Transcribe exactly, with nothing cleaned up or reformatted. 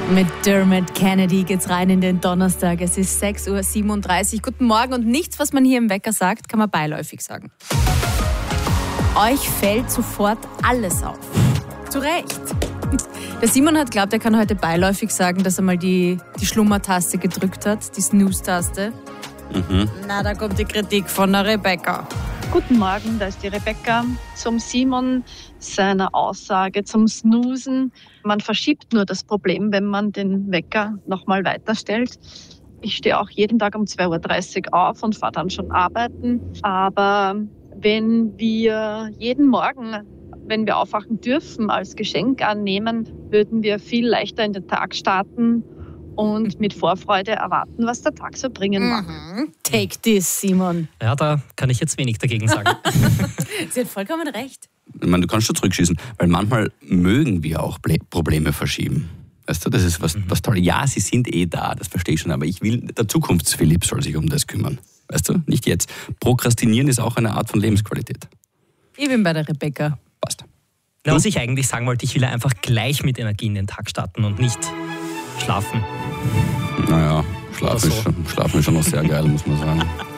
Mit Dermot Kennedy geht's rein in den Donnerstag. Es ist sechs Uhr siebenunddreißig. Guten Morgen und nichts, was man hier im Wecker sagt, kann man beiläufig sagen. Euch fällt sofort alles auf. Zu Recht. Der Simon hat glaubt, er kann heute beiläufig sagen, dass er mal die, die Schlummertaste gedrückt hat, die Snooze-Taste. Mhm. Na, da kommt die Kritik von der Rebecca. Guten Morgen, da ist die Rebecca. Zum Simon, seiner Aussage zum Snoozen. Man verschiebt nur das Problem, wenn man den Wecker nochmal weiterstellt. Ich stehe auch jeden Tag um zwei Uhr dreißig auf und fahre dann schon arbeiten. Aber wenn wir jeden Morgen, wenn wir aufwachen dürfen, als Geschenk annehmen, würden wir viel leichter in den Tag starten und mit Vorfreude erwarten, was der Tag so bringen mag. Mhm. Take this, Simon. Ja, da kann ich jetzt wenig dagegen sagen. Sie hat vollkommen recht. Ich meine, du kannst schon zurückschießen, weil manchmal mögen wir auch Probleme verschieben. Weißt du, das ist was, was toll. Ja, sie sind eh da, das verstehe ich schon, aber ich will, der Zukunftsphilipp soll sich um das kümmern. Weißt du, nicht jetzt. Prokrastinieren ist auch eine Art von Lebensqualität. Ich bin bei der Rebecca. Passt. Na, was ich eigentlich sagen wollte, ich will einfach gleich mit Energie in den Tag starten und nicht schlafen. Naja, schlafen, so. ist, schlafen ist schon noch sehr geil, muss man sagen.